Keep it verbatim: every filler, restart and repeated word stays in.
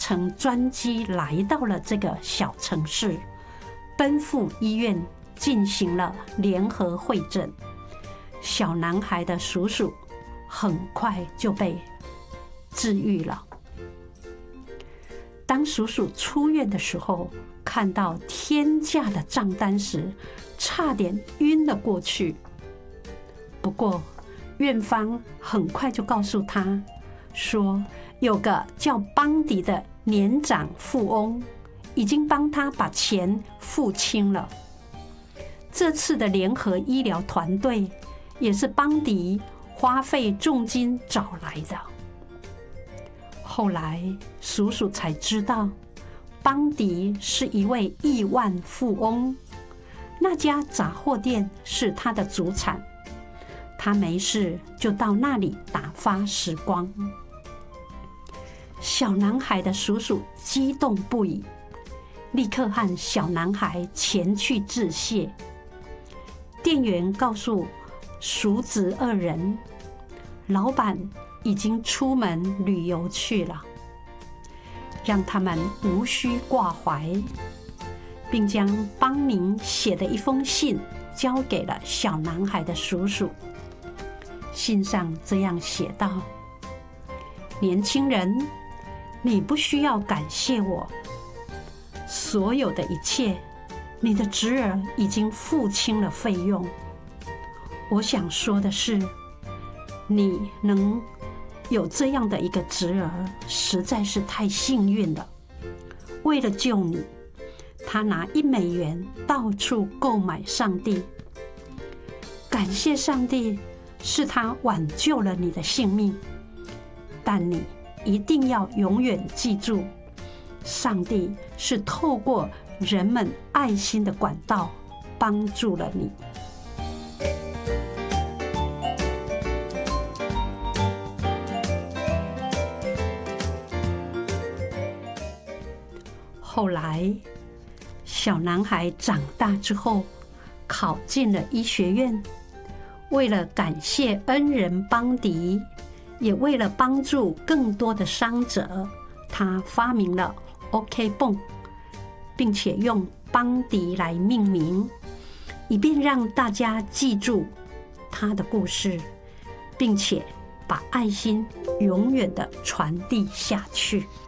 乘专机来到了这个小城市，奔赴医院进行了联合会诊。小男孩的叔叔很快就被治愈了。当叔叔出院的时候，看到天价的账单时，差点晕了过去。不过院方很快就告诉他说，有个叫邦迪的年长富翁已经帮他把钱付清了。这次的联合医疗团队也是邦迪花费重金找来的。后来叔叔才知道，邦迪是一位亿万富翁，那家杂货店是他的祖产，他没事就到那里打发时光。小男孩的叔叔激动不已，立刻和小男孩前去致谢。店员告诉叔侄二人，老板已经出门旅游去了，让他们无需挂怀，并将邦宁写的一封信交给了小男孩的叔叔。信上这样写道：年轻人，你不需要感谢我，所有的一切，你的侄儿已经付清了费用。我想说的是，你能有这样的一个侄儿，实在是太幸运了。为了救你，他拿一美元到处购买上帝。感谢上帝，是他挽救了你的性命。但你一定要永远记住，上帝是透过人们爱心的管道帮助了你。后来，小男孩长大之后，考进了医学院。为了感谢恩人邦迪，也为了帮助更多的伤者，他发明了 OK 泵，并且用邦迪来命名，以便让大家记住他的故事，并且把爱心永远地传递下去。